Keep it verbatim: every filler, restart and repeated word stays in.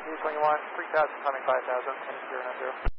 twenty-one, three thousand, coming five thousand, heading zero nine zero.